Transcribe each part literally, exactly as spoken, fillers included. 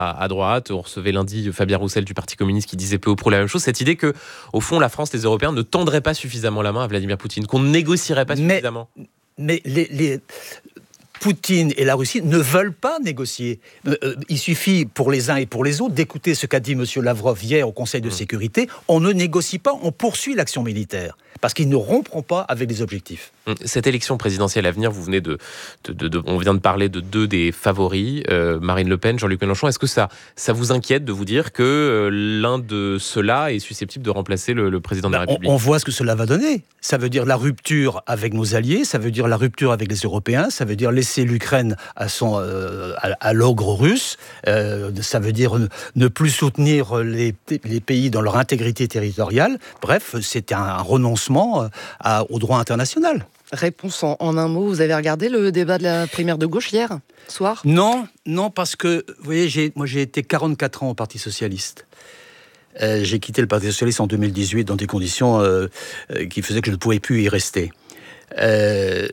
à droite. On recevait lundi Fabien Roussel du Parti communiste qui disait peu ou prou la même chose. Cette idée que, au fond, la France, les Européens ne tendraient pas suffisamment la main à Vladimir Poutine, qu'on ne négocierait pas suffisamment. Mais, mais les, les... Poutine et la Russie ne veulent pas négocier. Euh, il suffit pour les uns et pour les autres d'écouter ce qu'a dit M. Lavrov hier au Conseil de mmh. sécurité. On ne négocie pas, on poursuit l'action militaire. Parce qu'ils ne rompront pas avec les objectifs. Cette élection présidentielle à venir, vous venez de, de, de, de on vient de parler de deux des favoris, euh, Marine Le Pen, Jean-Luc Mélenchon. Est-ce que ça, ça vous inquiète de vous dire que euh, l'un de ceux-là est susceptible de remplacer le, le président de la République ? on, on voit ce que cela va donner. Ça veut dire la rupture avec nos alliés, ça veut dire la rupture avec les Européens, ça veut dire laisser l'Ukraine à, son, euh, à, à l'ogre russe, euh, ça veut dire ne, ne plus soutenir les, les pays dans leur intégrité territoriale. Bref, c'est un, un renoncement À, au droit international. Réponse en, en un mot, vous avez regardé le débat de la primaire de gauche hier soir ? Non, non, parce que, vous voyez, j'ai, moi j'ai été quarante-quatre ans au Parti Socialiste. Euh, j'ai quitté le Parti Socialiste en deux mille dix-huit dans des conditions euh, euh, qui faisaient que je ne pouvais plus y rester. Euh,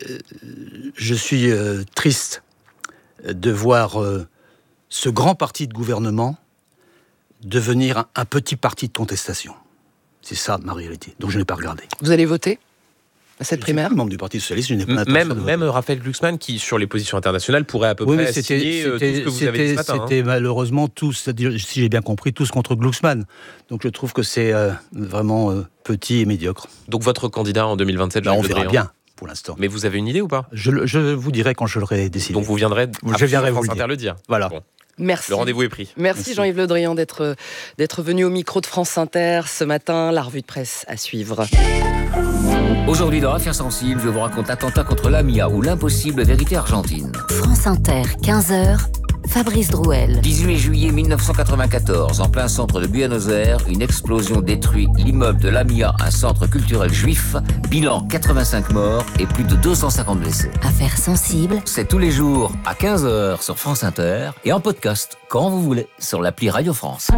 je suis euh, triste de voir euh, ce grand parti de gouvernement devenir un, un petit parti de contestation. C'est ça ma réalité, donc je n'ai pas regardé. Vous allez voter à cette je primaire ? Je suis membre du Parti Socialiste, je n'ai pas l'intention même, de voter. même Raphaël Glucksmann, qui sur les positions internationales pourrait à peu oui, près mais c'était, signer c'était, tout ce que vous c'était, avez dit ce matin. C'était hein. malheureusement tous, c'est-à-dire, si j'ai bien compris, tous contre Glucksmann. Donc je trouve que c'est euh, vraiment euh, petit et médiocre. Donc votre candidat en deux mille vingt-sept, ben, on verra Drian. bien pour l'instant. Mais vous avez une idée ou pas ? je, je vous dirai quand je l'aurai décidé. Donc vous viendrez, je viendrai vous France le dire. Inter le dire. Voilà. Bon. Merci. Le rendez-vous est pris. Merci, Merci. Jean-Yves Le Drian d'être, d'être venu au micro de France Inter ce matin. La revue de presse à suivre. Aujourd'hui dans Affaires sensibles, je vous raconte l'attentat contre l'A M I A ou l'impossible vérité argentine. France Inter, quinze heures, Fabrice Drouel. dix-huit juillet mille neuf cent quatre-vingt-quatorze, en plein centre de Buenos Aires, une explosion détruit l'immeuble de l'A M I A, un centre culturel juif. Bilan quatre-vingt-cinq morts et plus de deux cent cinquante blessés. Affaires sensibles. C'est tous les jours à quinze heures sur France Inter et en podcast quand vous voulez sur l'appli Radio France.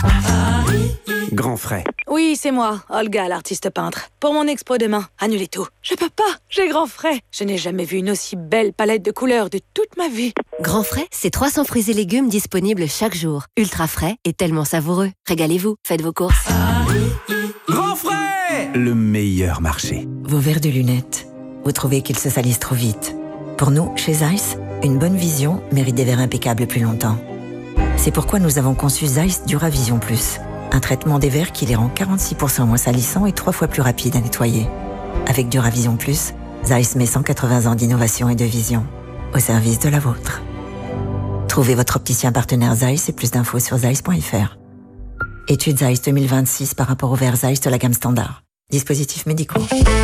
Grand frais. Oui, c'est moi, Olga, l'artiste peintre. Pour mon expo demain, annulez tout. Je peux pas, j'ai grand frais. Je n'ai jamais vu une aussi belle palette de couleurs de toute ma vie. Grand frais, c'est trois cents fruits et légumes disponibles chaque jour. Ultra frais et tellement savoureux. Régalez-vous, faites vos courses. Grand frais. Le meilleur marché. Vos verres de lunettes, vous trouvez qu'ils se salissent trop vite. Pour nous, chez Zeiss, une bonne vision mérite des verres impeccables plus longtemps. C'est pourquoi nous avons conçu Zeiss Duravision Plus. Un traitement des verres qui les rend quarante-six pour cent moins salissants et trois fois plus rapides à nettoyer. Avec Duravision Plus, Zeiss met cent quatre-vingts ans d'innovation et de vision au service de la vôtre. Trouvez votre opticien partenaire Zeiss et plus d'infos sur zeiss point f r. Étude Zeiss deux mille vingt-six par rapport aux verres Zeiss de la gamme standard. Dispositifs médicaux.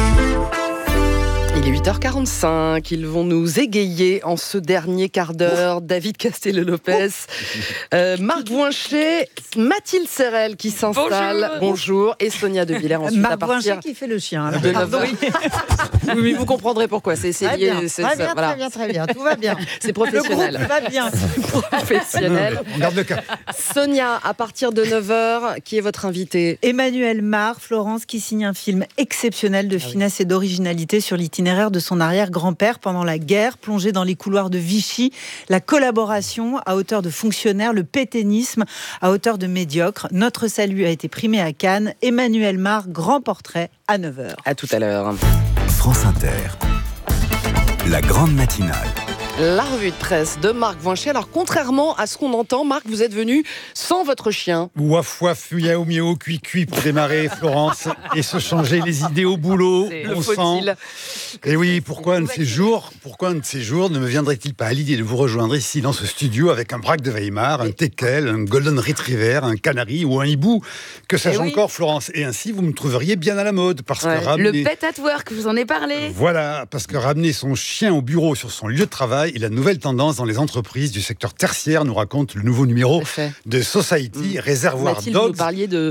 Il est huit heures quarante-cinq, ils vont nous égayer en ce dernier quart d'heure. David Castello-Lopez, euh, Marc Voinchet, Mathilde Serrel qui s'installe. Bonjour. Bonjour. Et Sonia De Villers ensuite Marc à partir Voinchet qui fait le chien. Alors. De neuf heures. Oui, mais vous comprendrez pourquoi. C'est, c'est très, lié, bien, c'est, très, c'est, bien, voilà. très bien, très bien, tout va bien. C'est professionnel. Le groupe va bien. Professionnel. On garde le cap. Sonia, à partir de neuf heures, qui est votre invité ? Emmanuel Mar, Florence, qui signe un film exceptionnel de finesse ah oui. et d'originalité sur l'itinéraire de son arrière-grand-père pendant la guerre, plongé dans les couloirs de Vichy, la collaboration à hauteur de fonctionnaire, le pétainisme à hauteur de médiocre. Notre salut a été primé à Cannes. Emmanuel Mar, grand portrait à neuf heures. À tout à l'heure. France Inter, la grande matinale. La revue de presse de Marc Voinchet. Alors, contrairement à ce qu'on entend, Marc, vous êtes venu sans votre chien. Ouaf, ouaf, miaou, miaou, cuit, cuit pour démarrer, Florence, et se changer les idées au boulot, on sent. Et oui, pourquoi un de ces jours, pourquoi un de ces jours ne me viendrait-il pas à l'idée de vous rejoindre ici dans ce studio avec un braque de Weimar, un teckel, un golden retriever, un canari ou un hibou, que sais-je oui. encore, Florence. Et ainsi, vous me trouveriez bien à la mode. Parce ouais. que ramener... Le pet at work, vous en avez parlé. Voilà, parce que ramener son chien au bureau sur son lieu de travail est la nouvelle tendance dans les entreprises du secteur tertiaire, nous raconte le nouveau numéro de Society, mmh. Réservoir Mathilde, Dogs. vous parliez de...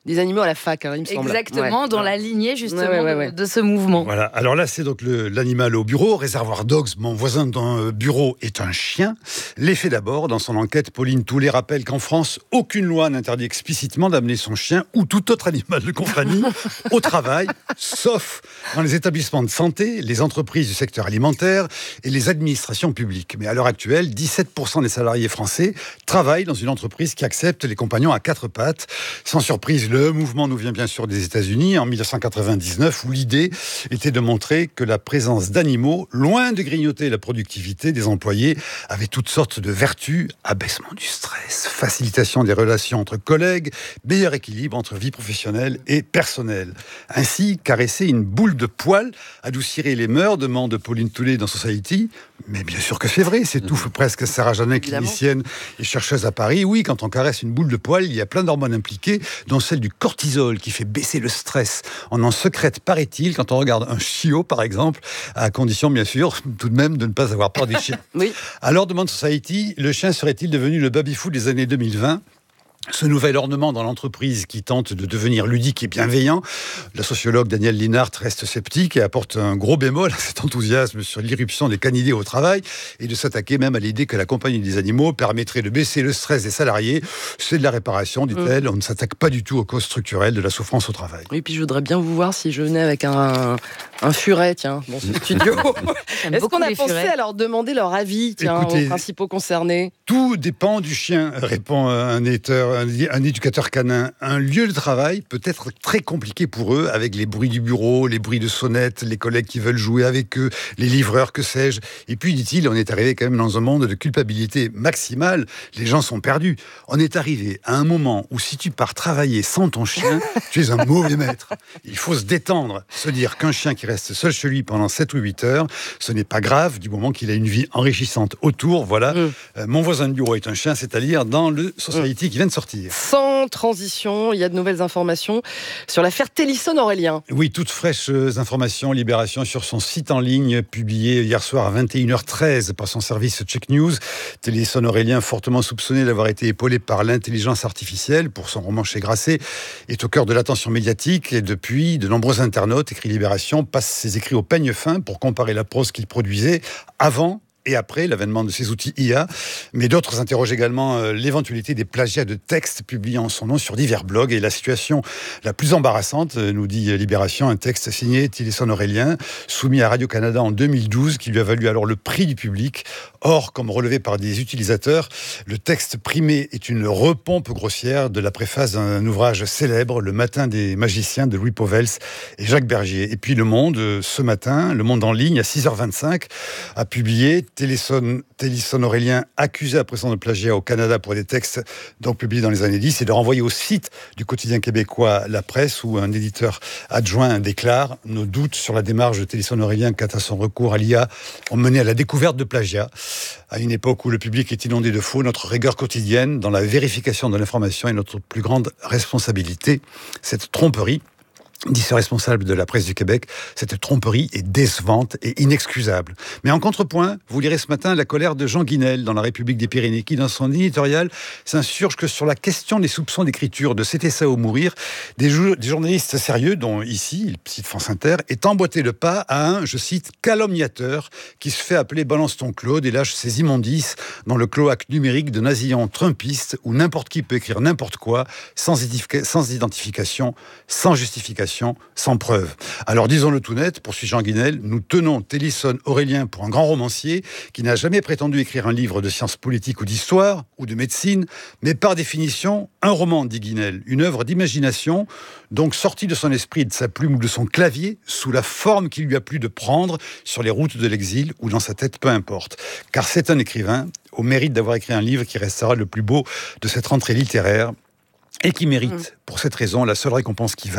des animaux à la fac, hein, il me semble. Exactement, Ouais. dans la lignée justement Ouais, ouais, ouais, de- ouais. De, ce mouvement. Voilà, alors là, c'est donc le- l'animal au bureau. Réservoir Dogs, mon voisin dans le bureau, est un chien. Les faits d'abord, dans son enquête, Pauline Toulet rappelle qu'en France, aucune loi n'interdit explicitement d'amener son chien ou tout autre animal de compagnie au travail, sauf dans les établissements de santé, les entreprises du secteur alimentaire et les administrations publiques. Mais à l'heure actuelle, dix-sept pour cent des salariés français travaillent dans une entreprise qui accepte les compagnons à quatre pattes. Sans surprise, le mouvement nous vient bien sûr des États-Unis en mille neuf cent quatre-vingt-dix-neuf, où l'idée était de montrer que la présence d'animaux, loin de grignoter la productivité des employés, avait toutes sortes de vertus: abaissement du stress, facilitation des relations entre collègues, meilleur équilibre entre vie professionnelle et personnelle. Ainsi, caresser une boule de poil adoucirait les mœurs, demande Pauline Toulet dans Society. Mais bien sûr que c'est vrai, c'est tout presque Sarah Janin, clinicienne et chercheuse à Paris. Oui, quand on caresse une boule de poil, il y a plein d'hormones impliquées, dont celle du cortisol qui fait baisser le stress. On en sécrète, paraît-il, quand on regarde un chiot, par exemple, à condition, bien sûr, tout de même, de ne pas avoir peur des chiens. Oui. Alors, demande Society, le chien serait-il devenu le baby-foot des années deux mille vingt ? Ce nouvel ornement dans l'entreprise qui tente de devenir ludique et bienveillant, la sociologue Danielle Linhart reste sceptique et apporte un gros bémol à cet enthousiasme sur l'irruption des canidés au travail et de s'attaquer même à l'idée que la compagnie des animaux permettrait de baisser le stress des salariés. C'est de la réparation, dit-elle. Mmh. On ne s'attaque pas du tout aux causes structurelles de la souffrance au travail. Oui, puis je voudrais bien vous voir si je venais avec un, un furet, tiens, dans ce studio. Est-ce qu'on a pensé furets. à leur demander leur avis, tiens, Écoutez, aux principaux concernés ? Tout dépend du chien, répond un éditeur. Un éducateur canin. Un lieu de travail peut être très compliqué pour eux, avec les bruits du bureau, les bruits de sonnettes, les collègues qui veulent jouer avec eux, les livreurs, que sais-je. Et puis, dit-il, on est arrivé quand même dans un monde de culpabilité maximale. Les gens sont perdus. On est arrivé à un moment où si tu pars travailler sans ton chien, tu es un mauvais maître. Il faut se détendre, se dire qu'un chien qui reste seul chez lui pendant sept ou huit heures, ce n'est pas grave du moment qu'il a une vie enrichissante autour. Voilà. Mmh. Euh, mon voisin de bureau est un chien, c'est à lire dans le Society mmh. qui vient de sortir. Sans transition, il y a de nouvelles informations sur l'affaire Télisson-Aurélien. Oui, toutes fraîches informations, Libération sur son site en ligne, publié hier soir à vingt et une heures treize par son service Check News. Télisson-Aurélien, fortement soupçonné d'avoir été épaulé par l'intelligence artificielle pour son roman chez Grasset, est au cœur de l'attention médiatique et depuis, de nombreux internautes, écrit Libération, passent ses écrits au peigne fin pour comparer la prose qu'il produisait avant et après l'avènement de ces outils I A. Mais d'autres interrogent également euh, l'éventualité des plagiats de textes publiés en son nom sur divers blogs. Et la situation la plus embarrassante, euh, nous dit Libération, un texte signé Télisson-Aurélien, soumis à Radio-Canada en deux mille douze, qui lui a valu alors le prix du public. Or, comme relevé par des utilisateurs, le texte primé est une repompe grossière de la préface d'un ouvrage célèbre, Le Matin des magiciens de Louis Pauwels et Jacques Bergier. Et puis Le Monde, ce matin, Le Monde en ligne, à six heures vingt-cinq, a publié Télisson, Télisson-Aurélien accusé à présent de plagiat au Canada pour des textes donc publiés dans les années dix et de renvoyer au site du quotidien québécois La Presse où un éditeur adjoint déclare « Nos doutes sur la démarche de Télisson-Aurélien quant à son recours à l'I A ont mené à la découverte de plagiat. À une époque où le public est inondé de faux, notre rigueur quotidienne dans la vérification de l'information est notre plus grande responsabilité. Cette tromperie, dit ce responsable de la presse du Québec, cette tromperie est décevante et inexcusable. Mais en contrepoint, vous lirez ce matin la colère de Jean Guinel dans La République des Pyrénées, qui, dans son éditorial, s'insurge que sur la question des soupçons d'écriture de C'était ça ou mourir, des, jou- des journalistes sérieux, dont ici, il cite France Inter, est emboîté le pas à un, je cite, calomniateur qui se fait appeler Balance ton Claude et lâche ses immondices dans le cloaque numérique de nasillons trumpistes où n'importe qui peut écrire n'importe quoi, sans, édifica- sans identification, sans justification, sans preuve. Alors disons-le tout net, poursuit Jean Guinel, nous tenons Télisson-Aurélien pour un grand romancier qui n'a jamais prétendu écrire un livre de sciences politiques ou d'histoire ou de médecine, mais par définition, un roman, dit Guinel, une œuvre d'imagination, donc sortie de son esprit, de sa plume ou de son clavier, sous la forme qu'il lui a plu de prendre sur les routes de l'exil ou dans sa tête, peu importe. Car c'est un écrivain au mérite d'avoir écrit un livre qui restera le plus beau de cette rentrée littéraire et qui mérite, pour cette raison, la seule récompense qui vaille,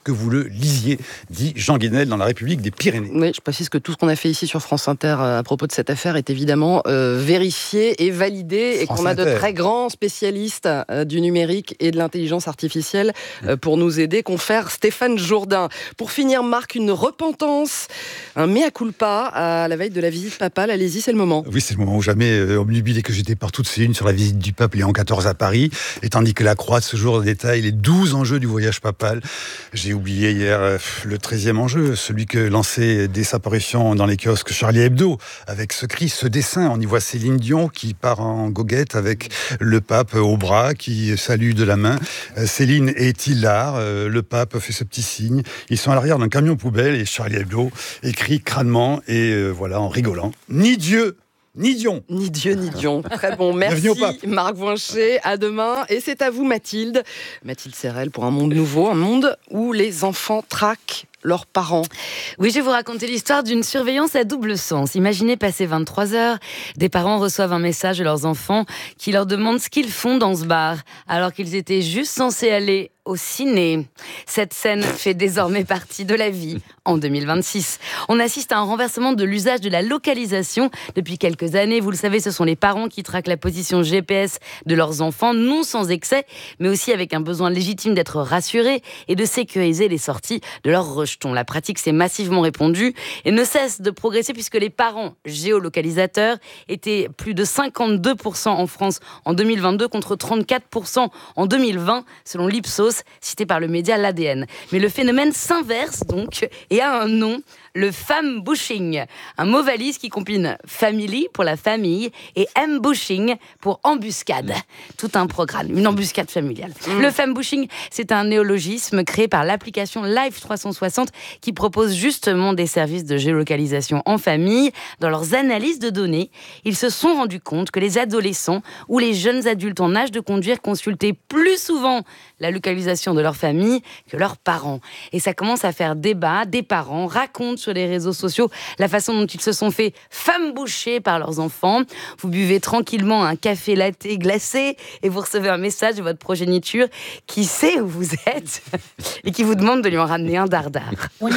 que vous le lisiez, dit Jean Guénel dans La République des Pyrénées. Oui, je précise que tout ce qu'on a fait ici sur France Inter à propos de cette affaire est évidemment euh, vérifié et validé, France et qu'on a Inter. de très grands spécialistes euh, du numérique et de l'intelligence artificielle euh, pour nous aider, confère Stéphane Jourdain. Pour finir, Marc, une repentance, un mea culpa à la veille de la visite papale. Allez-y, c'est le moment. Oui, c'est le moment où jamais euh, omnubilé que j'étais par toutes ces unes sur la visite du pape Léon quatorze à Paris, et tandis que la Croix de ce jour détaille les douze enjeux du voyage papal. J'ai oublié hier euh, le treizième enjeu, celui que lançait dès sa parution dans les kiosques Charlie Hebdo, avec ce cri, ce dessin. On y voit Céline Dion qui part en goguette avec le pape au bras, qui salue de la main. Euh, Céline est hilar, euh, le pape fait ce petit signe. Ils sont à l'arrière d'un camion poubelle et Charlie Hebdo écrit crânement et euh, voilà, en rigolant. Ni Dieu Ni Dion. Ni Dieu, ni Dion. Très bon, merci Marc Voinchet. À demain. Et c'est à vous Mathilde. Mathilde Serrel pour un monde nouveau, un monde où les enfants traquent leurs parents. Oui, je vais vous raconter l'histoire d'une surveillance à double sens. Imaginez passer vingt-trois heures, des parents reçoivent un message de leurs enfants qui leur demandent ce qu'ils font dans ce bar, alors qu'ils étaient juste censés aller au ciné. Cette scène fait désormais partie de la vie en deux mille vingt-six. On assiste à un renversement de l'usage de la localisation. Depuis quelques années, vous le savez, ce sont les parents qui traquent la position G P S de leurs enfants, non sans excès, mais aussi avec un besoin légitime d'être rassurés et de sécuriser les sorties de leurs rejetons. La pratique s'est massivement répandue et ne cesse de progresser puisque les parents géolocalisateurs étaient plus de cinquante-deux pour cent en France en deux mille vingt-deux contre trente-quatre pour cent en deux mille vingt, selon l'Ipsos, cité par le média l'A D N. Mais le phénomène s'inverse donc et a un nom, le fam-bushing, un mot valise qui combine family pour la famille et ambushing pour embuscade. Tout un programme, une embuscade familiale. Mmh. Le fam-bushing, c'est un néologisme créé par l'application Live trois cent soixante qui propose justement des services de géolocalisation en famille. Dans leurs analyses de données, ils se sont rendus compte que les adolescents ou les jeunes adultes en âge de conduire consultaient plus souvent la localisation de leur famille que leurs parents. Et ça commence à faire débat. Des parents racontent sur les réseaux sociaux la façon dont ils se sont fait femme-boucher par leurs enfants. Vous buvez tranquillement un café latte glacé et vous recevez un message de votre progéniture qui sait où vous êtes et qui vous demande de lui en ramener un dardard.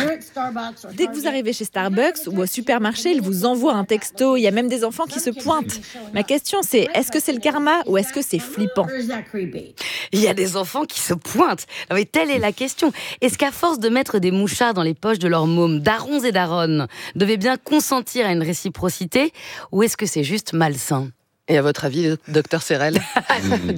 Dès que vous arrivez chez Starbucks ou au supermarché, ils vous envoient un texto. Il y a même des enfants qui se pointent. Ma question, c'est est-ce que c'est le karma ou est-ce que c'est flippant ? Il y a des enfants qui se pointent. Non mais telle est la question. Est-ce qu'à force de mettre des mouchards dans les poches de leurs mômes, darons et daronnes, devaient bien consentir à une réciprocité ou est-ce que c'est juste malsain ? Et à votre avis, docteur Serrel, diagnostic ?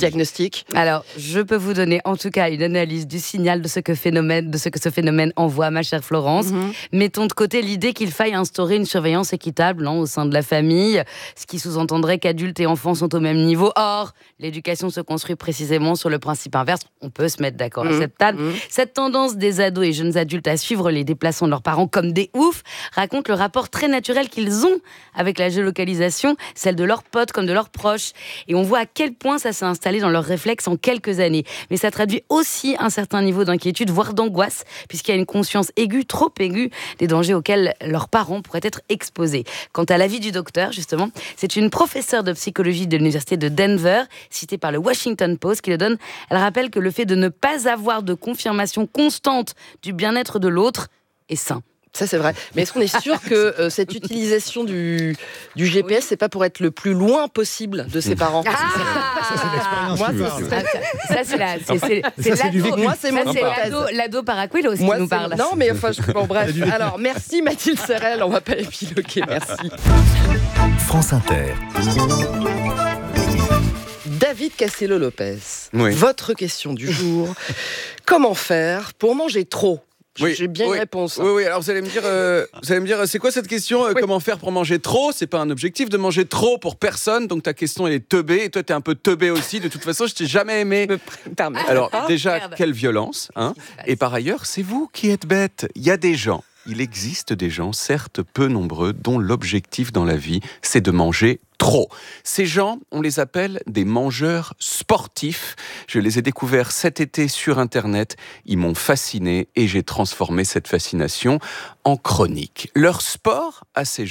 Alors, je peux vous donner en tout cas une analyse du signal de ce que, phénomène, de ce, que ce phénomène envoie, ma chère Florence. Mm-hmm. Mettons de côté l'idée qu'il faille instaurer une surveillance équitable hein, au sein de la famille, ce qui sous-entendrait qu'adultes et enfants sont au même niveau. Or, l'éducation se construit précisément sur le principe inverse. On peut se mettre d'accord mm-hmm. à cette table. Mm-hmm. Cette tendance des ados et jeunes adultes à suivre les déplacements de leurs parents comme des oufs raconte le rapport très naturel qu'ils ont avec la géolocalisation, celle de leurs potes comme de leurs proches, et on voit à quel point ça s'est installé dans leurs réflexes en quelques années. Mais ça traduit aussi un certain niveau d'inquiétude, voire d'angoisse, puisqu'il y a une conscience aiguë, trop aiguë, des dangers auxquels leurs parents pourraient être exposés. Quant à l'avis du docteur, justement, c'est une professeure de psychologie de l'université de Denver, citée par le Washington Post, qui le donne. Elle rappelle que le fait de ne pas avoir de confirmation constante du bien-être de l'autre est sain. Ça, c'est vrai. Mais est-ce qu'on est sûr que euh, cette utilisation du, du G P S, c'est pas pour être le plus loin possible de ses parents ? Ah, ça, c'est l'expérience. Moi, ça, ça, c'est la, c'est, c'est, c'est ça, l'ado. Moi, c'est mon ça, c'est l'ado, l'ado Paraquillos qui Moi, nous parle. Non, mais enfin, je... bon, bref. Alors, merci Mathilde Serrel. On va pas épiloguer. Merci. France Inter. David Castello-Lopez, oui. Votre question du jour. Comment faire pour manger trop ? Oui, J'ai bien oui, une réponse. Oui, oui. Alors vous allez me dire, euh, vous allez me dire, c'est quoi cette question euh, oui. Comment faire pour manger trop ? C'est pas un objectif de manger trop pour personne. Donc ta question elle est teubée et toi t'es un peu teubé aussi. De toute façon, je t'ai jamais aimé. Alors déjà, Merde. Quelle violence, hein ? Et par ailleurs, c'est vous qui êtes bête. Il y a des gens. Il existe des gens, certes peu nombreux, dont l'objectif dans la vie, c'est de manger trop. Ces gens, on les appelle des mangeurs sportifs. Je les ai découverts cet été sur Internet. Ils m'ont fasciné et j'ai transformé cette fascination en chronique. Leur sport, à ces gens,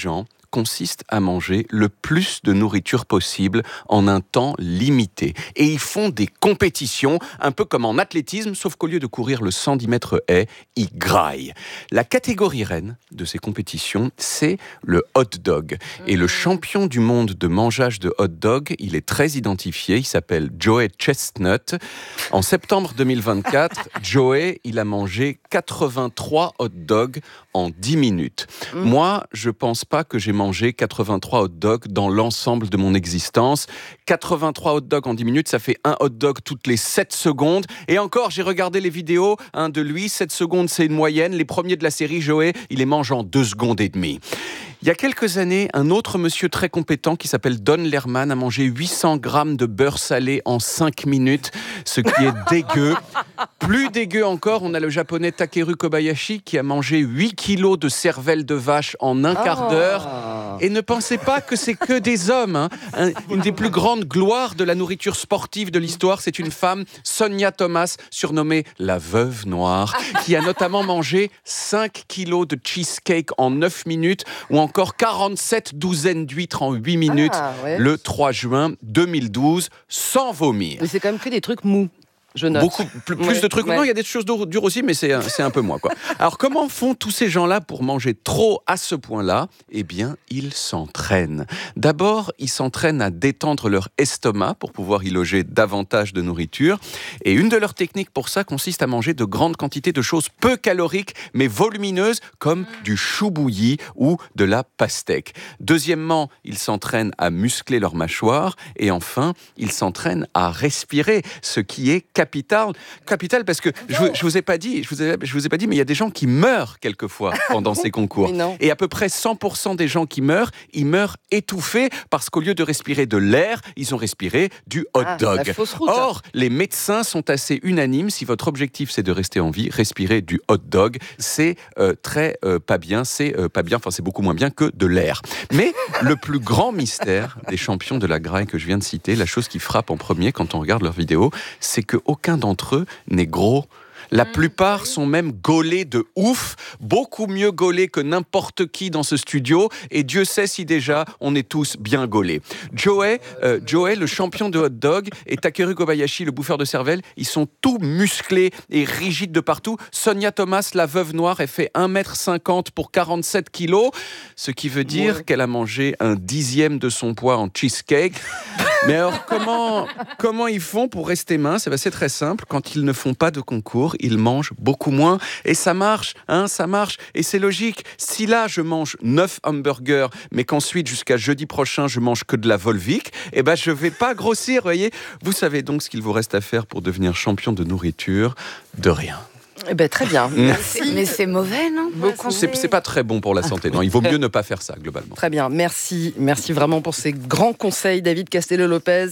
consiste à manger le plus de nourriture possible en un temps limité. Et ils font des compétitions, un peu comme en athlétisme, sauf qu'au lieu de courir le cent dix mètres haies, ils graillent. La catégorie reine de ces compétitions, c'est le hot dog. Et le champion du monde de mangeage de hot dog, il est très identifié, il s'appelle Joey Chestnut. En septembre deux mille vingt-quatre, Joey, il a mangé quatre-vingt-trois hot dogs en dix minutes. Mmh. Moi, je pense pas que j'ai mangé quatre-vingt-trois hot dogs dans l'ensemble de mon existence. quatre-vingt-trois hot dogs en dix minutes, ça fait un hot dog toutes les sept secondes. Et encore, j'ai regardé les vidéos hein, de lui, sept secondes c'est une moyenne. Les premiers de la série, Joey, il les mange en deux secondes et demie. Il y a quelques années, un autre monsieur très compétent qui s'appelle Don Lerman a mangé huit cents grammes de beurre salé en cinq minutes, ce qui est dégueu. Plus dégueu encore, on a le japonais Takeru Kobayashi qui a mangé huit kilos de cervelle de vache en un quart d'heure. Et ne pensez pas que c'est que des hommes. Hein. Une des plus grandes gloires de la nourriture sportive de l'histoire, c'est une femme, Sonia Thomas, surnommée la Veuve Noire, qui a notamment mangé cinq kilos de cheesecake en neuf minutes, ou encore quarante-sept douzaines d'huîtres en huit minutes, ah, ouais. le trois juin deux mille douze, sans vomir. Mais c'est quand même que des trucs mous. Je note. Beaucoup plus, plus ouais, de trucs. Ouais. Non, il y a des choses dures aussi, mais c'est, c'est un peu moins, quoi. Alors, comment font tous ces gens-là pour manger trop à ce point-là ? Eh bien, ils s'entraînent. D'abord, ils s'entraînent à détendre leur estomac pour pouvoir y loger davantage de nourriture. Et une de leurs techniques pour ça consiste à manger de grandes quantités de choses peu caloriques, mais volumineuses, comme du chou bouilli ou de la pastèque. Deuxièmement, ils s'entraînent à muscler leur mâchoire. Et enfin, ils s'entraînent à respirer, ce qui est capital, capital parce que je, je vous ai pas dit, je vous ai, je vous ai pas dit, mais il y a des gens qui meurent quelquefois pendant ces concours. Et à peu près cent pour cent des gens qui meurent, ils meurent étouffés parce qu'au lieu de respirer de l'air, ils ont respiré du hot ah, dog. Or, les médecins sont assez unanimes. Si votre objectif c'est de rester en vie, respirer du hot dog, c'est euh, très euh, pas bien, c'est euh, pas bien. Enfin, c'est beaucoup moins bien que de l'air. Mais le plus grand mystère des champions de la graille que je viens de citer, la chose qui frappe en premier quand on regarde leurs vidéos, c'est que aucun d'entre eux n'est gros. La plupart sont même gaulés de ouf, beaucoup mieux gaulés que n'importe qui dans ce studio, et Dieu sait si déjà on est tous bien gaulés. Joey, euh, Joey, le champion de hot dog, et Takeru Kobayashi, le bouffeur de cervelle, ils sont tous musclés et rigides de partout. Sonia Thomas, la veuve noire, elle fait un mètre cinquante pour quarante-sept kilos, ce qui veut dire ouais. qu'elle a mangé un dixième de son poids en cheesecake. Mais alors, comment, comment ils font pour rester minces ? Eh bien, c'est très simple. Quand ils ne font pas de concours, ils mangent beaucoup moins. Et ça marche, hein, ça marche. Et c'est logique. Si là, je mange neuf hamburgers, mais qu'ensuite, jusqu'à jeudi prochain, je mange que de la Volvic, eh ben, je ne vais pas grossir, voyez. Vous savez donc ce qu'il vous reste à faire pour devenir champion de nourriture ? De rien. Eh ben, très bien. Merci. Mais c'est mauvais, non ? Beaucoup. C'est, c'est pas très bon pour la santé. Non, il vaut mieux ne pas faire ça, globalement. Très bien. Merci. Merci vraiment pour ces grands conseils, David Castello-Lopez.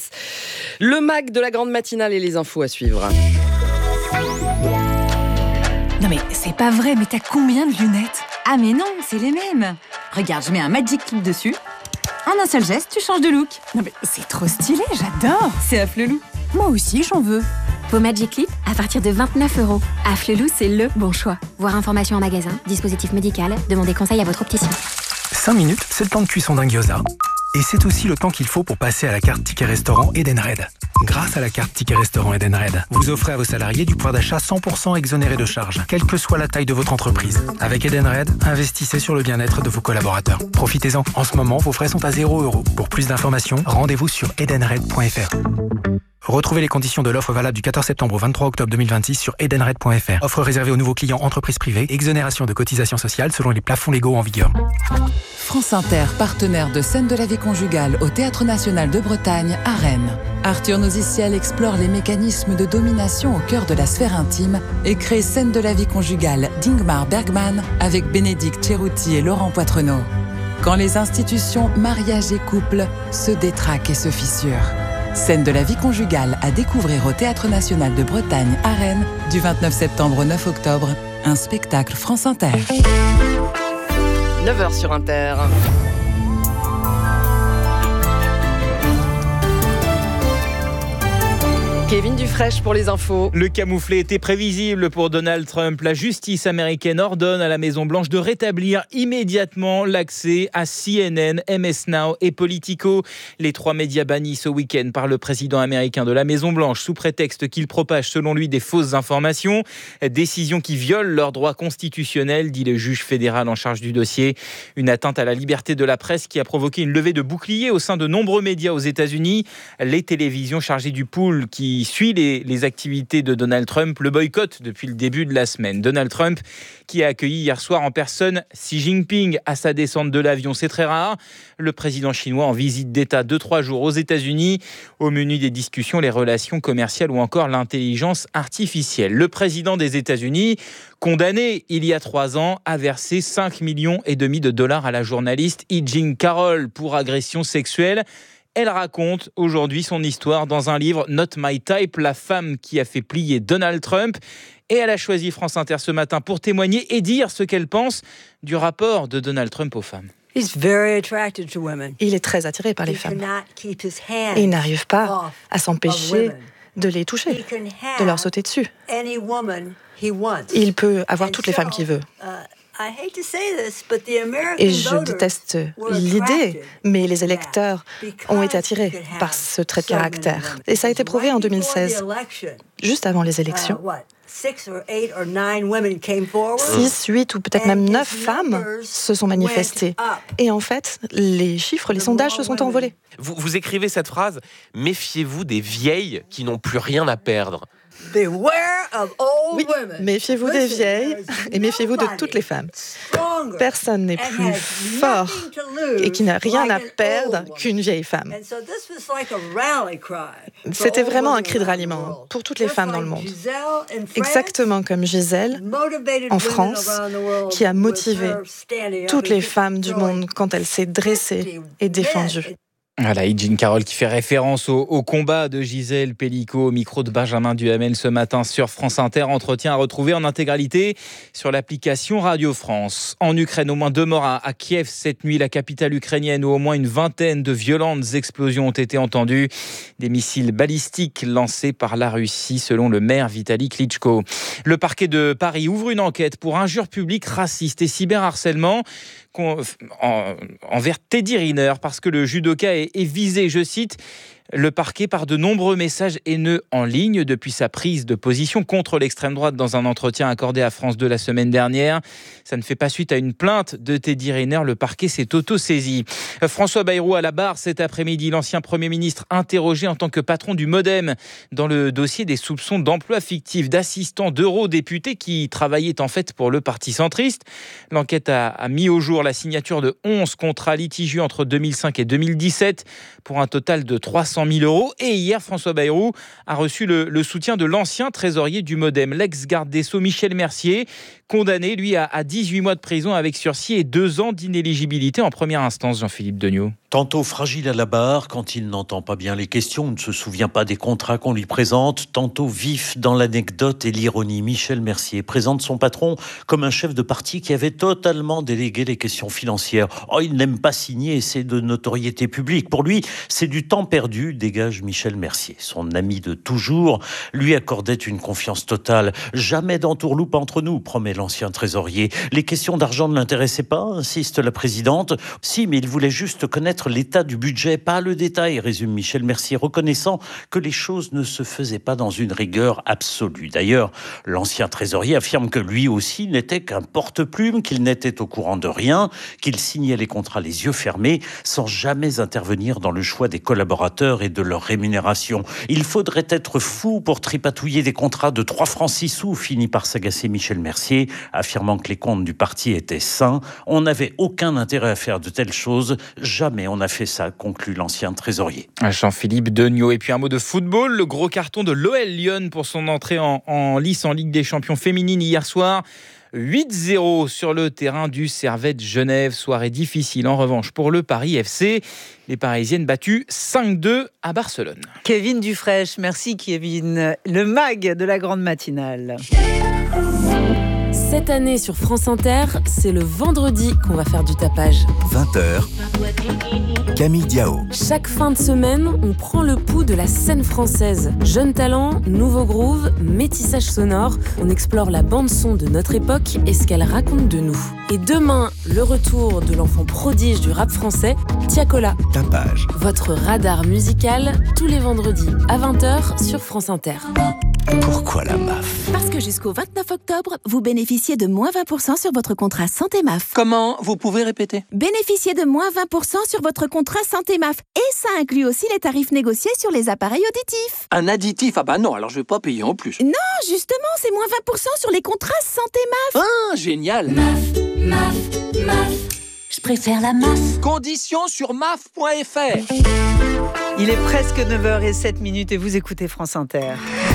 Le Mac de la grande matinale et les infos à suivre. Non mais c'est pas vrai, mais t'as combien de lunettes ? Ah mais non, c'est les mêmes. Regarde, je mets un Magic Clip dessus. En un seul geste, tu changes de look. Non mais c'est trop stylé, j'adore. C'est Afflelou. Moi aussi, j'en veux. Vos Magic Clip à partir de vingt-neuf euros. Afflelou, c'est le bon choix. Voir information en magasin, dispositif médical, demandez conseil à votre opticien. cinq minutes, c'est le temps de cuisson d'un gyoza. Et c'est aussi le temps qu'il faut pour passer à la carte Ticket Restaurant Edenred. Grâce à la carte Ticket Restaurant Edenred, vous offrez à vos salariés du pouvoir d'achat cent pour cent exonéré de charges, quelle que soit la taille de votre entreprise. Avec Edenred, investissez sur le bien-être de vos collaborateurs. Profitez-en. En ce moment, vos frais sont à zéro euros. Pour plus d'informations, rendez-vous sur edenred point f r. Retrouvez les conditions de l'offre valable du quatorze septembre au vingt-trois octobre deux mille vingt-six sur edenred point f r. Offre réservée aux nouveaux clients entreprises privées. Exonération de cotisations sociales selon les plafonds légaux en vigueur. France Inter, partenaire de Scènes de la vie conjugale au Théâtre National de Bretagne à Rennes. Arthur Noziciel explore les mécanismes de domination au cœur de la sphère intime et crée Scènes de la vie conjugale d'Ingmar Bergman avec Bénédicte Cerutti et Laurent Poitrenaud. Quand les institutions mariage et couple se détraquent et se fissurent. Scènes de la vie conjugale à découvrir au Théâtre National de Bretagne à Rennes du vingt-neuf septembre au neuf octobre. Un spectacle France Inter. neuf heures sur Inter. Kevin Dufresne pour les infos. Le camouflet était prévisible pour Donald Trump. La justice américaine ordonne à la Maison-Blanche de rétablir immédiatement l'accès à C N N, M S Now et Politico. Les trois médias bannis ce week-end par le président américain de la Maison-Blanche sous prétexte qu'il propage selon lui des fausses informations. Décision qui viole leurs droits constitutionnels, dit le juge fédéral en charge du dossier. Une atteinte à la liberté de la presse qui a provoqué une levée de boucliers au sein de nombreux médias aux États-Unis. Les télévisions chargées du pool qui suit les, les activités de Donald Trump le boycott depuis le début de la semaine. Donald Trump qui a accueilli hier soir en personne Xi Jinping à sa descente de l'avion. C'est très rare. Le président chinois en visite d'État de trois jours aux États-Unis. Au menu des discussions, les relations commerciales ou encore l'intelligence artificielle. Le président des États-Unis, condamné il y a trois ans, a versé cinq millions et demi de dollars à la journaliste E. Jean Carroll pour agression sexuelle. Elle raconte aujourd'hui son histoire dans un livre Not My Type, la femme qui a fait plier Donald Trump. Et elle a choisi France Inter ce matin pour témoigner et dire ce qu'elle pense du rapport de Donald Trump aux femmes. Il est très attiré par les femmes. Et il n'arrive pas à s'empêcher de les toucher, de leur sauter dessus. Il peut avoir toutes les femmes qu'il veut. Et je déteste l'idée, mais les électeurs ont été attirés par ce trait de caractère. Et ça a été prouvé en deux mille seize, juste avant les élections. Six, huit ou peut-être même neuf femmes se sont manifestées. Et en fait, les chiffres, les sondages se sont envolés. Vous, vous écrivez cette phrase « Méfiez-vous des vieilles qui n'ont plus rien à perdre ». Oui, méfiez-vous des vieilles et méfiez-vous de toutes les femmes. Personne n'est plus fort et qui n'a rien à perdre qu'une vieille femme. C'était vraiment un cri de ralliement pour toutes les femmes dans le monde. Exactement comme Gisèle, en France, qui a motivé toutes les femmes du monde quand elle s'est dressée et défendue. Voilà, E. Jean Carroll qui fait référence au, au combat de Gisèle Pellico au micro de Benjamin Duhamel ce matin sur France Inter. Entretien à retrouver en intégralité sur l'application Radio France. En Ukraine, au moins deux morts à, à Kiev cette nuit, la capitale ukrainienne, où au moins une vingtaine de violentes explosions ont été entendues. Des missiles balistiques lancés par la Russie, selon le maire Vitali Klitschko. Le parquet de Paris ouvre une enquête pour injures publiques racistes et cyberharcèlement envers Teddy Riner, parce que le judoka est, est visé, je cite, le parquet par de nombreux messages haineux en ligne depuis sa prise de position contre l'extrême droite dans un entretien accordé à France deux la semaine dernière. Ça ne fait pas suite à une plainte de Teddy Riner. Le parquet s'est auto-saisi. François Bayrou à la barre cet après-midi. L'ancien Premier ministre interrogé en tant que patron du Modem dans le dossier des soupçons d'emploi fictif d'assistants d'eurodéputés qui travaillaient en fait pour le parti centriste. L'enquête a, a mis au jour la signature de onze contrats litigieux entre deux mille cinq et deux mille dix-sept pour un total de trois cent mille euros. Et hier, François Bayrou a reçu le, le soutien de l'ancien trésorier du Modem, l'ex-garde des Sceaux Michel Mercier, condamné, lui, à, à dix-huit mois de prison avec sursis et deux ans d'inéligibilité en première instance, Jean-Philippe Degnaud. Tantôt fragile à la barre, quand il n'entend pas bien les questions, ne se souvient pas des contrats qu'on lui présente, tantôt vif dans l'anecdote et l'ironie. Michel Mercier présente son patron comme un chef de parti qui avait totalement délégué les questions financières. Oh, il n'aime pas signer, c'est de notoriété publique. Pour lui, c'est du temps perdu, dégage Michel Mercier. Son ami de toujours lui accordait une confiance totale. Jamais d'entourloupe entre nous, promet l'ancien trésorier. Les questions d'argent ne l'intéressaient pas, insiste la présidente. Si, mais il voulait juste connaître l'état du budget, pas le détail, résume Michel Mercier, reconnaissant que les choses ne se faisaient pas dans une rigueur absolue. D'ailleurs, l'ancien trésorier affirme que lui aussi n'était qu'un porte-plume, qu'il n'était au courant de rien, qu'il signait les contrats les yeux fermés, sans jamais intervenir dans le choix des collaborateurs et de leur rémunération. Il faudrait être fou pour tripatouiller des contrats de trois francs six sous, finit par s'agacer Michel Mercier, affirmant que les comptes du parti étaient sains. On n'avait aucun intérêt à faire de telles choses, jamais on a fait ça, conclut l'ancien trésorier. Jean-Philippe Degnaud. Et puis un mot de football, le gros carton de l'O L Lyon pour son entrée en, en lice en Ligue des Champions féminine hier soir. huit zéro sur le terrain du Servette Genève. Soirée difficile en revanche pour le Paris F C. Les Parisiennes battues cinq deux à Barcelone. Kevin Dufresne, merci Kevin. Le mag de la grande matinale. Cette année sur France Inter, c'est le vendredi qu'on va faire du tapage. vingt heures. Camille Diao. Chaque fin de semaine, on prend le pouls de la scène française. Jeunes talents, nouveaux grooves, métissage sonore, on explore la bande-son de notre époque et ce qu'elle raconte de nous. Et demain, le retour de l'enfant prodige du rap français, Tiakola. Tapage. Votre radar musical, tous les vendredis à vingt heures sur France Inter. Pourquoi la M A F? Parce que jusqu'au vingt-neuf octobre, vous bénéficiez de moins vingt pour cent sur votre contrat Santé M A F. Comment? Vous pouvez répéter? Bénéficiez de moins vingt pour cent sur votre contrat Santé M A F. Et ça inclut aussi les tarifs négociés sur les appareils auditifs. Un additif? Ah bah non, alors je vais pas payer en plus. Non, justement, c'est moins vingt pour cent sur les contrats Santé M A F. Ah, génial. M A F, M A F, M A F. Je préfère la M A F. Conditions sur M A F point F R. Il est presque neuf heures zéro sept et vous écoutez France Inter.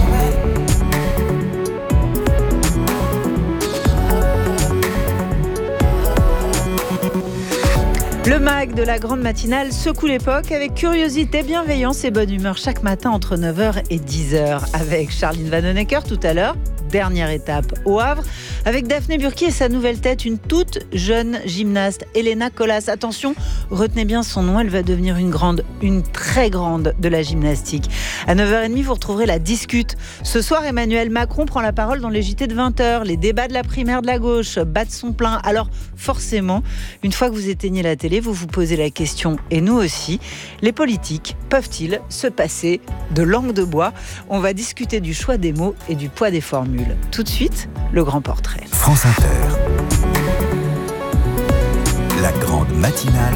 Le mag de la grande matinale secoue l'époque avec curiosité, bienveillance et bonne humeur chaque matin entre neuf heures et dix heures. Avec Charline Vanhoenacker tout à l'heure, dernière étape au Havre, avec Daphné Burki et sa nouvelle tête, une toute jeune gymnaste, Elena Colas. Attention, retenez bien son nom, elle va devenir une grande, une très grande de la gymnastique. À neuf heures trente, vous retrouverez la discute. Ce soir, Emmanuel Macron prend la parole dans les J T de vingt heures. Les débats de la primaire de la gauche battent son plein. Alors, forcément, une fois que vous éteignez la télé, vous vous posez la question, et nous aussi, les politiques peuvent-ils se passer de langue de bois? On va discuter du choix des mots et du poids des formules. Tout de suite, le grand portrait. France Inter. La grande matinale.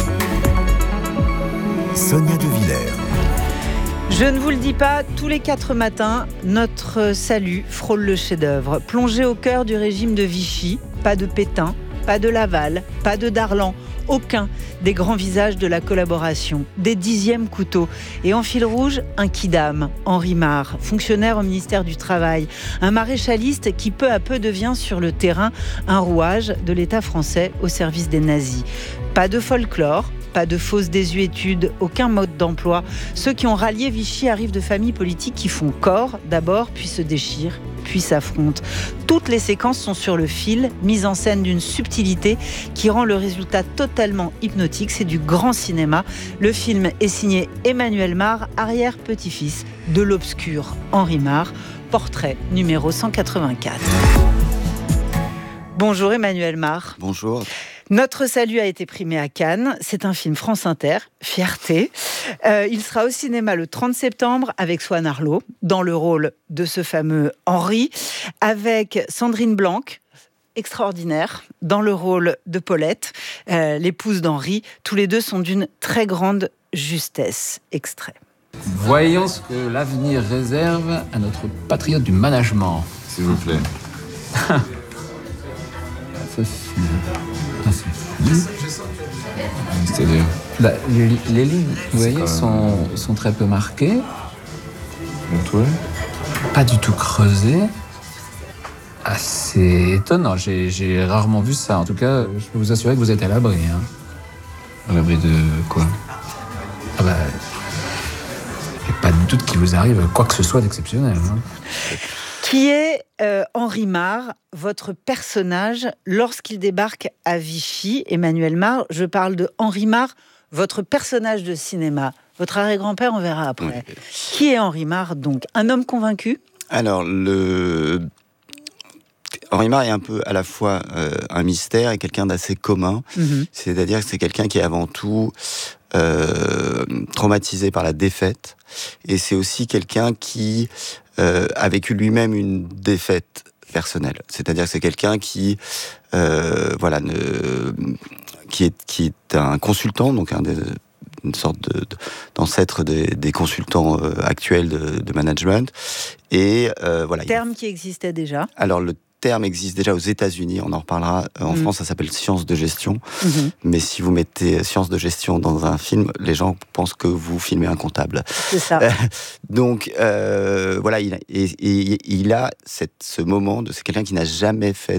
Sonia De Villers. Je ne vous le dis pas, tous les quatre matins, notre salut frôle le chef-d'œuvre. Plongé au cœur du régime de Vichy, pas de Pétain, pas de Laval, pas de Darlan, aucun des grands visages de la collaboration, des dixièmes couteaux. Et en fil rouge, un quidam, Henri Marre, fonctionnaire au ministère du Travail, un maréchaliste qui peu à peu devient sur le terrain un rouage de l'État français au service des nazis. Pas de folklore, pas de fausse désuétude, aucun mode d'emploi. Ceux qui ont rallié Vichy arrivent de familles politiques qui font corps d'abord, puis se déchirent, puis s'affrontent. Toutes les séquences sont sur le fil, mises en scène d'une subtilité qui rend le résultat totalement hypnotique. C'est du grand cinéma. Le film est signé Emmanuel Marre, arrière-petit-fils de l'obscur Henri Marre. Portrait numéro cent quatre-vingt-quatre. Bonjour Emmanuel Marre. Bonjour. Notre salut a été primé à Cannes. C'est un film France Inter, fierté. Euh, il sera au cinéma le trente septembre avec Swan Arlo, dans le rôle de ce fameux Henri, avec Sandrine Blanc, extraordinaire, dans le rôle de Paulette, euh, l'épouse d'Henri. Tous les deux sont d'une très grande justesse. Extrait. Voyons ce que l'avenir réserve à notre patriote du management. S'il vous plaît. Ça, c'est... Ah, c'est fini. C'est-à-dire bah, les, les lignes, vous voyez, sont, sont très peu marquées. Ouais. Pas du tout creusées. Ah, c'est étonnant, j'ai, j'ai rarement vu ça. En tout cas, je peux vous assurer que vous êtes à l'abri. Hein. À l'abri de quoi? Ah bah... Il n'y a pas de doute qu'il vous arrive quoi que ce soit d'exceptionnel. Hein. Qui est euh, Henri Marre, votre personnage, lorsqu'il débarque à Vichy? Emmanuel Marre, je parle de Henri Marre, votre personnage de cinéma. Votre arrière-grand-père, on verra après. Oui. Qui est Henri Marre, donc? Un homme convaincu? Alors, le... Henri Marre est un peu à la fois euh, un mystère et quelqu'un d'assez commun. Mm-hmm. C'est-à-dire que c'est quelqu'un qui est avant tout euh, traumatisé par la défaite. Et c'est aussi quelqu'un qui euh, a vécu lui-même une défaite personnelle. C'est-à-dire que c'est quelqu'un qui, euh, voilà, ne, qui est qui est un consultant, donc un des, une sorte de, de, d'ancêtre des, des consultants euh, actuels de, de management. Et euh, voilà. Terme qui existait déjà. Alors le terme existe déjà aux États-Unis, on en reparlera. En mmh. France, ça s'appelle sciences de gestion. Mmh. Mais si vous mettez sciences de gestion dans un film, les gens pensent que vous filmez un comptable. C'est ça. Donc, euh, voilà, il a, et, et, il a cette, ce moment de... C'est quelqu'un qui n'a jamais fait de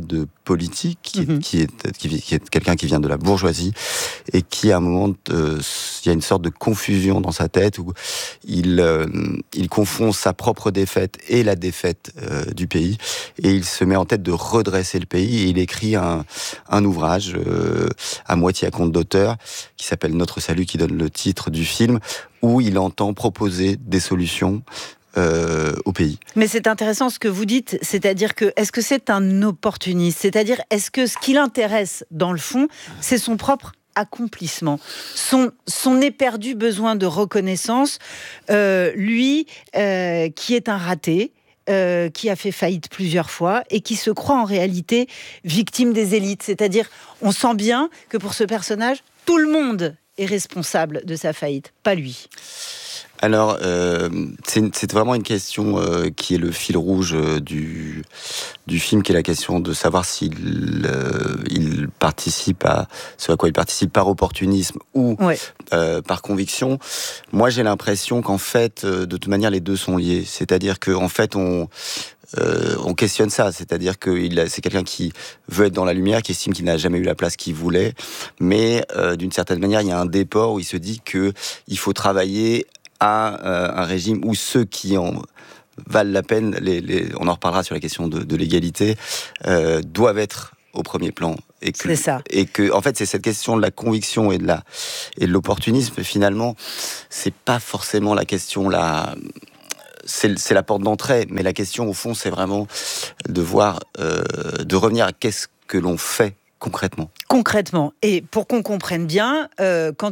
politique, qui, mm-hmm. qui est, qui, qui est quelqu'un qui vient de la bourgeoisie, et qui, à un moment, euh, il y a une sorte de confusion dans sa tête, où il, euh, il confond sa propre défaite et la défaite euh, du pays, et il se met en tête de redresser le pays, et il écrit un, un ouvrage, euh, à moitié à compte d'auteur, qui s'appelle Notre Salut, qui donne le titre du film, où il entend proposer des solutions Euh, au pays. Mais c'est intéressant ce que vous dites, c'est-à-dire que est-ce que c'est un opportuniste ? C'est-à-dire, est-ce que ce qui l'intéresse dans le fond, c'est son propre accomplissement, son, son éperdu besoin de reconnaissance, euh, lui euh, qui est un raté, euh, qui a fait faillite plusieurs fois et qui se croit en réalité victime des élites. C'est-à-dire, on sent bien que pour ce personnage, tout le monde est responsable de sa faillite, pas lui. Alors, euh, c'est, c'est vraiment une question euh, qui est le fil rouge euh, du, du film, qui est la question de savoir s'il euh, il participe à ce à quoi il participe par opportunisme ou ouais. euh, par conviction. Moi, j'ai l'impression qu'en fait, euh, de toute manière, les deux sont liés. C'est-à-dire qu'en fait, on... Euh, on questionne ça, c'est-à-dire que il a, c'est quelqu'un qui veut être dans la lumière, qui estime qu'il n'a jamais eu la place qu'il voulait, mais euh, d'une certaine manière, il y a un déport où il se dit que il faut travailler à euh, un régime où ceux qui en valent la peine, les, les, on en reparlera sur la question de, de l'égalité, euh, doivent être au premier plan. Et que, c'est ça. Et que, en fait, c'est cette question de la conviction et de la et de l'opportunisme. Finalement, c'est pas forcément la question la C'est, c'est la porte d'entrée, mais la question au fond, c'est vraiment de voir, euh, de revenir à qu'est-ce que l'on fait concrètement. Concrètement, et pour qu'on comprenne bien, euh, quand